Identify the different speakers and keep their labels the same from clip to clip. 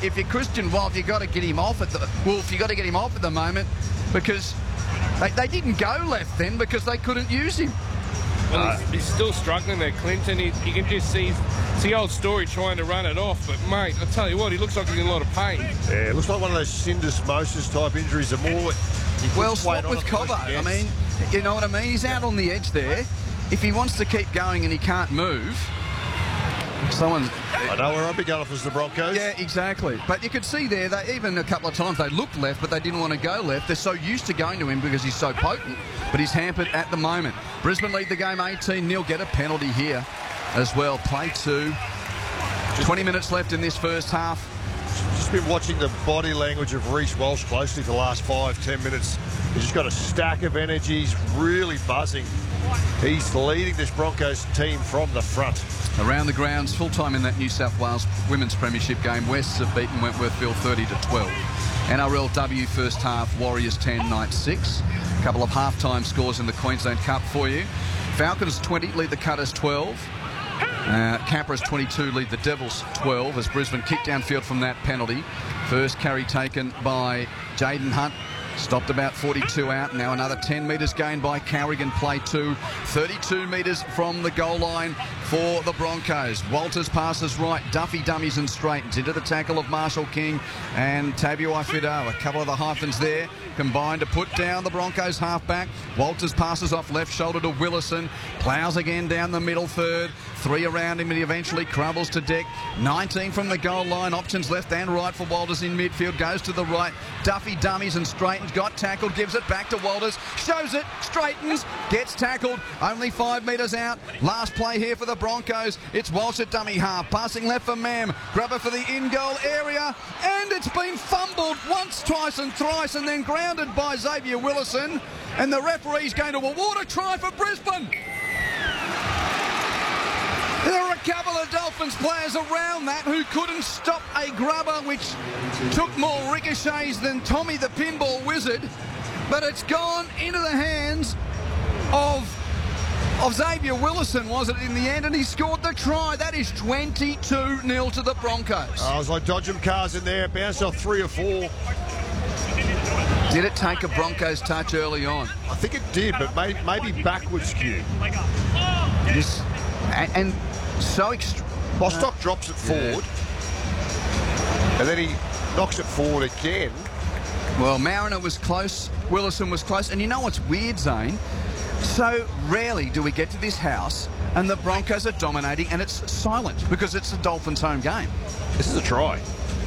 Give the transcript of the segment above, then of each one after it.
Speaker 1: if you're Christian Walsh, you've got to get him off at the Wolf. You've got to get him off at the moment because they didn't go left then because they couldn't use him.
Speaker 2: Well, he's still struggling there, Clinton. You can just see it's the old story trying to run it off. But, mate, I tell you what, he looks like he's in a lot of pain.
Speaker 3: Yeah, it looks like one of those syndesmosis type injuries. The more
Speaker 1: well, swap with Cobbo. I mean, you know what I mean? He's out on the edge there. If he wants to keep going and he can't move,
Speaker 3: I know where I'd be going if it was the Broncos.
Speaker 1: Yeah, exactly. But you could see there, even a couple of times they looked left, but they didn't want to go left. They're so used to going to him because he's so potent, but he's hampered at the moment. Brisbane lead the game 18-0. Get a penalty here as well. Play 2. 20 minutes left in this first half.
Speaker 3: Just been watching the body language of Reece Walsh closely for the last 5-10 minutes. He's just got a stack of energy. He's really buzzing. He's leading this Broncos team from the front.
Speaker 1: Around the grounds, full-time in that New South Wales Women's Premiership game. Wests have beaten Wentworthville 30-12. NRLW first half, Warriors 10, Knights 6. A couple of half-time scores in the Queensland Cup for you. Falcons 20, lead the Cutters 12. Capras 22, lead the Devils 12 as Brisbane kicked downfield from that penalty. First carry taken by Jaden Hunt. Stopped about 42 out. Now another 10 metres gained by Carrigan. Play 2. 32 metres from the goal line for the Broncos. Walters passes right. Duffy dummies and straightens into the tackle of Marshall King and Tabuai Fido. A couple of the hyphens there combined to put down the Broncos halfback. Walters passes off left shoulder to Willison. Ploughs again down the middle third. 3 around him and he eventually crumbles to deck. 19 from the goal line. Options left and right for Walters in midfield. Goes to the right. Duffy dummies and straightens. Got tackled. Gives it back to Walters. Shows it. Straightens. Gets tackled. Only 5 metres out. Last play here for the Broncos. It's Walsh at dummy half. Passing left for Mam. Grubber for the in-goal area. And it's been fumbled once, twice and thrice and then grounded by Xavier Willison. And the referee's going to award a try for Brisbane. There are a couple of Dolphins players around that who couldn't stop a grubber which took more ricochets than Tommy the Pinball Wizard, but it's gone into the hands of Xavier Willison, was it, in the end, and he scored the try. That is 22-0 to the Broncos.
Speaker 3: I was like dodging cars in there, bounced off 3 or 4.
Speaker 1: Did it take a Broncos touch early on?
Speaker 3: I think it did, but maybe backwards skew.
Speaker 1: Yes. And so
Speaker 3: Bostock drops it forward, and then he knocks it forward again.
Speaker 1: Well, Mariner was close, Willison was close, and you know what's weird, Zane? So rarely do we get to this house and the Broncos are dominating and it's silent because it's the Dolphins' home game.
Speaker 3: This is a try.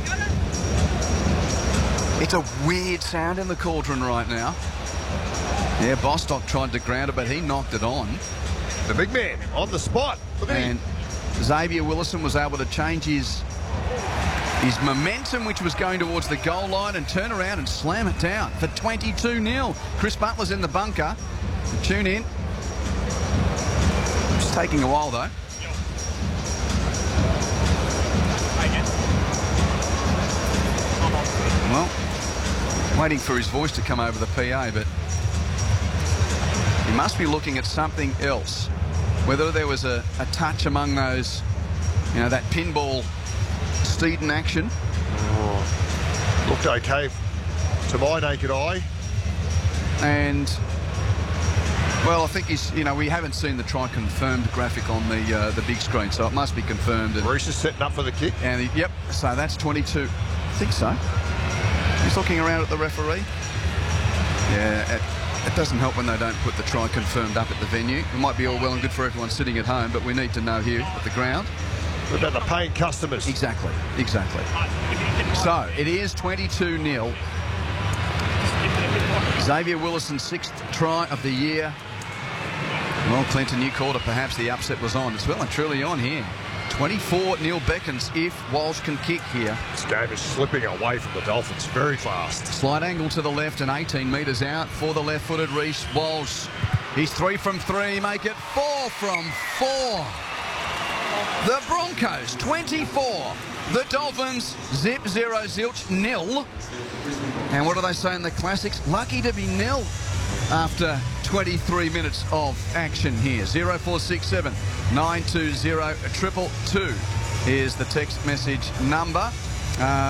Speaker 1: It's a weird sound in the cauldron right now. Yeah, Bostock tried to ground it, but he knocked it on.
Speaker 3: The big man on the spot.
Speaker 1: And Xavier Willison was able to change his momentum, which was going towards the goal line, and turn around and slam it down for 22-0. Chris Butler's in the bunker. Tune in. It's taking a while, though. Well, waiting for his voice to come over the PA, but he must be looking at something else. Whether there was a touch among those, you know, that pinball Steeden action.
Speaker 3: Oh, looked okay to my naked eye.
Speaker 1: And, well, I think he's, you know, we haven't seen the try confirmed graphic on the big screen, so it must be confirmed. And
Speaker 3: Reece is setting up for the kick.
Speaker 1: And yep, so that's 22. I think so. He's looking around at the referee. Yeah, it doesn't help when they don't put the try confirmed up at the venue. It might be all well and good for everyone sitting at home, but we need to know here at the ground.
Speaker 3: What about the paying customers?
Speaker 1: Exactly, exactly. So, it is 22-0. Xavier Willison's 6th try of the year. Well, Clinton, you called it. Perhaps the upset was on. It's well and truly on here. 24-0 beckons if Walsh can kick here.
Speaker 3: This game is slipping away from the Dolphins very fast.
Speaker 1: Slight angle to the left and 18 metres out for the left-footed Reece Walsh. He's 3 from 3, make it 4 from 4. The Broncos 24. The Dolphins zip 0 zilch nil. And what do they say in the classics? Lucky to be nil after 23 minutes of action here. 0467 920 222 is the text message number.